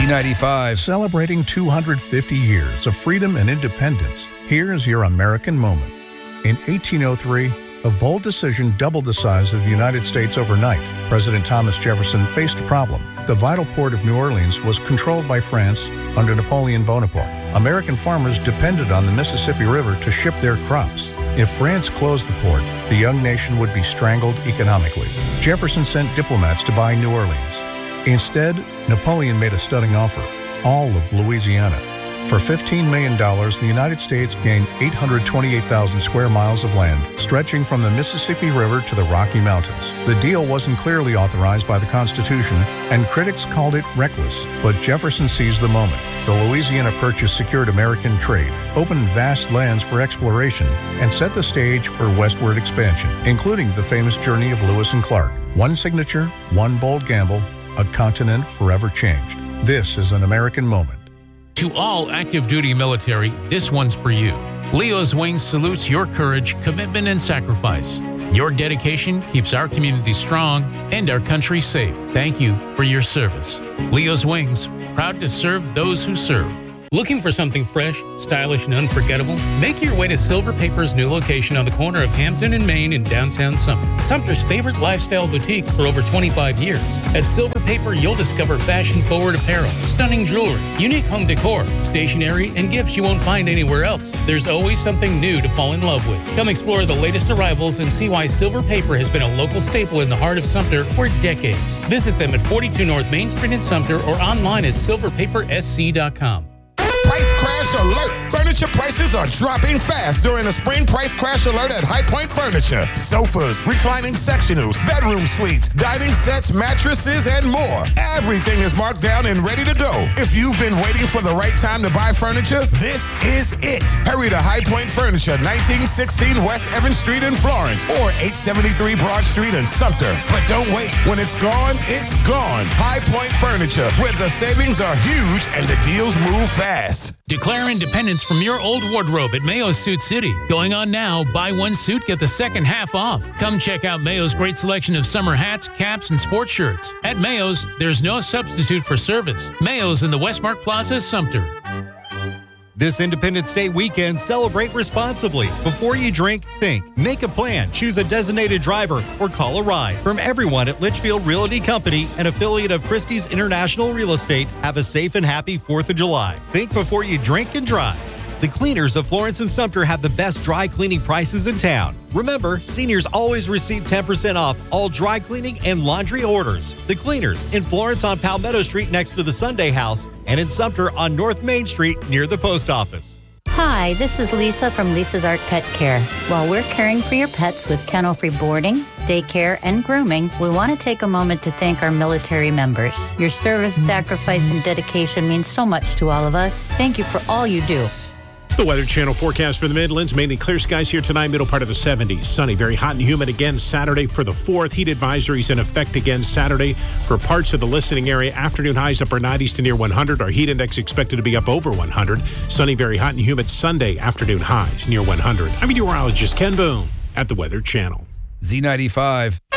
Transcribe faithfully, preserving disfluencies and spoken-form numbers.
ninety-five. Celebrating two hundred fifty years of freedom and independence. Here's your American moment. In eighteen oh three, a bold decision doubled the size of the United States overnight. President Thomas Jefferson faced a problem. The vital port of New Orleans was controlled by France under Napoleon Bonaparte. American farmers depended on the Mississippi River to ship their crops. If France closed the port, the young nation would be strangled economically. Jefferson sent diplomats to buy New Orleans. Instead, Napoleon made a stunning offer, all of Louisiana. For fifteen million dollars, the United States gained eight hundred twenty-eight thousand square miles of land, stretching from the Mississippi River to the Rocky Mountains. The deal wasn't clearly authorized by the Constitution, and critics called it reckless, but Jefferson seized the moment. The Louisiana Purchase secured American trade, opened vast lands for exploration, and set the stage for westward expansion, including the famous journey of Lewis and Clark. One signature, one bold gamble, a continent forever changed. This is an American moment. To all active duty military, this one's for you. Leo's Wings salutes your courage, commitment, and sacrifice. Your dedication keeps our community strong and our country safe. Thank you for your service. Leo's Wings, proud to serve those who serve. Looking for something fresh, stylish, and unforgettable? Make your way to Silver Paper's new location on the corner of Hampton and Main in downtown Sumter. Sumter's favorite lifestyle boutique for over twenty-five years. At Silver Paper, you'll discover fashion-forward apparel, stunning jewelry, unique home decor, stationery, and gifts you won't find anywhere else. There's always something new to fall in love with. Come explore the latest arrivals and see why Silver Paper has been a local staple in the heart of Sumter for decades. Visit them at forty-two North Main Street in Sumter or online at silver paper s c dot com. Price crash alert! Furniture prices are dropping fast during the spring price crash alert at High Point Furniture. Sofas, reclining sectionals, bedroom suites, dining sets, mattresses, and more. Everything is marked down and ready to go. If you've been waiting for the right time to buy furniture, this is it. Hurry to High Point Furniture, nineteen sixteen West Evans Street in Florence or eight seventy-three Broad Street in Sumter. But don't wait. When it's gone, it's gone. High Point Furniture, where the savings are huge and the deals move fast. Declare independence from your old wardrobe at Mayo's Suit City. Going on now, buy one suit, get the second half off. Come check out Mayo's great selection of summer hats, caps, and sports shirts. At Mayo's, there's no substitute for service. Mayo's in the Westmark Plaza, Sumter. This Independence Day weekend, celebrate responsibly. Before you drink, think. Make a plan, choose a designated driver, or call a ride. From everyone at Litchfield Realty Company, an affiliate of Christie's International Real Estate, have a safe and happy fourth of July. Think before you drink and drive. The Cleaners of Florence and Sumter have the best dry cleaning prices in town. Remember, seniors always receive ten percent off all dry cleaning and laundry orders. The Cleaners in Florence on Palmetto Street next to the Sunday House and in Sumter on North Main Street near the post office. Hi, this is Lisa from Lisa's Art Pet Care. While we're caring for your pets with kennel-free boarding, daycare, and grooming, we want to take a moment to thank our military members. Your service, sacrifice, and dedication means so much to all of us. Thank you for all you do. The Weather Channel forecast for the Midlands. Mainly clear skies here tonight, middle part of the seventies. Sunny, very hot and humid again Saturday for the fourth. Heat advisories in effect again Saturday for parts of the listening area. Afternoon highs upper nineties to near one hundred. Our heat index expected to be up over one hundred. Sunny, very hot and humid Sunday. Afternoon highs near one hundred. I'm meteorologist Ken Boone at the Weather Channel. Z ninety-five.